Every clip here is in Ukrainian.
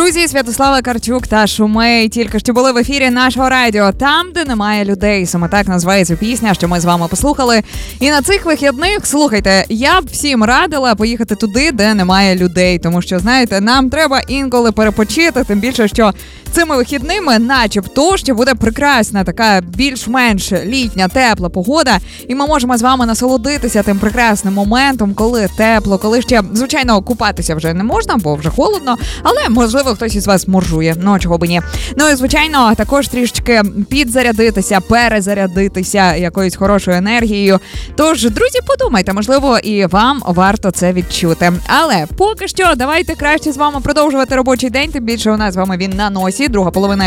Друзі, Святослава Карчук та Шумей тільки що були в ефірі нашого радіо «Там, де немає людей». Саме так називається пісня, що ми з вами послухали. І на цих вихідних, слухайте, я б всім радила поїхати туди, де немає людей. Тому що, знаєте, нам треба інколи перепочити, тим більше, що цими вихідними начебто ще буде прекрасна така більш-менш літня, тепла погода. І ми можемо з вами насолодитися тим прекрасним моментом, коли тепло, коли ще, звичайно, купатися вже не можна, бо вже холодно, але, можливо, хтось із вас моржує, ну чого б ні. Ну і, звичайно, також трішечки підзарядитися, перезарядитися якоюсь хорошою енергією. Тож, друзі, подумайте, можливо, і вам варто це відчути. Але поки що давайте краще з вами продовжувати робочий день, тим більше у нас з вами він на носі, друга половина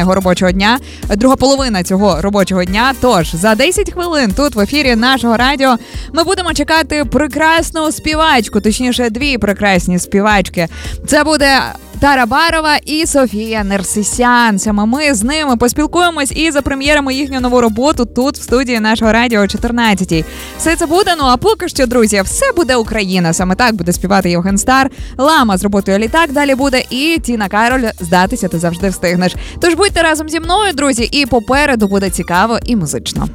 цього робочого дня. Тож, за 10 хвилин тут в ефірі нашого радіо ми будемо чекати прекрасну співачку, точніше, дві прекрасні співачки. Це буде Тара Барова і Софія Нерсисян. Саме ми з ними поспілкуємось і запрем'єримо їхню нову роботу тут, в студії нашого радіо о 14-й. Все це буде, ну а поки що, друзі, все буде Україна. Саме так буде співати Євген Стар, Лама з роботою «Літак» далі буде і Тіна Кароль «Здатися ти завжди встигнеш». Тож будьте разом зі мною, друзі, і попереду буде цікаво і музично.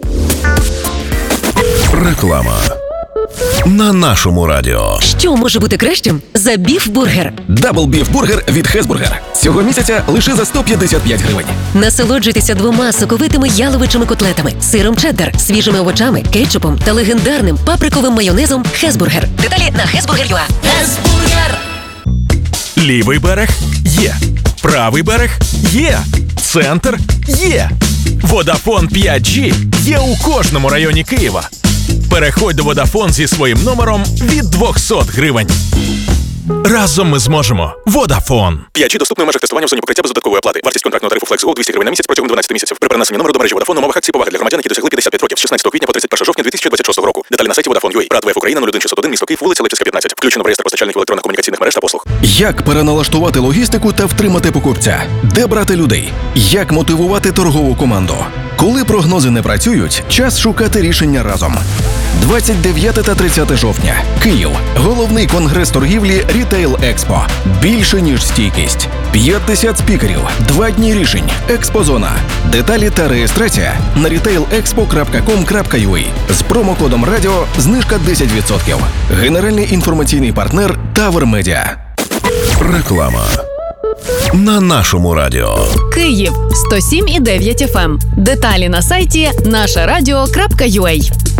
Реклама на нашому радіо. Що може бути кращим за біф-бургер? Дабл-біф-бургер від Хесбургер. Цього місяця лише за 155 гривень. Насолоджуйтеся двома соковитими яловичими котлетами, сиром чеддер, свіжими овочами, кетчупом та легендарним паприковим майонезом Хесбургер. Деталі на hesburger.ua. Хесбургер! Лівий берег є. Правий берег є. Центр є. Водафон 5G є у кожному районі Києва. Переходь до Водафон зі своїм номером від 200 гривень. Разом ми зможемо. Водафон. 5G доступно в межах тестування в зоні покриття без додаткової оплати. Вартість контрактного тарифу FlexGo 200 гривень на місяць протягом 12 місяців. При перенесенні номеру до мережі Водафон умовах акції поваги для громадян, які досягли 55 років з 16 квітня по 31 жовтня 2026 року. Деталі на сайті Vodafone.ua. Рад ВФ Україна 01601, місто Київ, вулиця Липська, 15. Включено в реєстр постачальників електронних комунікаційних мереж та послуг. Як переналаштувати логістику та втримати покупця? Де брати людей? Як мотивувати торгову команду? Коли прогнози не працюють, час шукати рішення разом. 29 та 30 жовтня. Київ. Головний конгрес торгівлі Retail Expo. Більше, ніж стійкість. 50 спікерів. 2 дні рішень. Експозона. Деталі та реєстрація на retailexpo.com.ua. З промокодом радіо знижка 10%. Генеральний інформаційний партнер Tower Media. Реклама на нашому радіо. Київ 107,9 FM. Деталі на сайті нашарадіо.ua.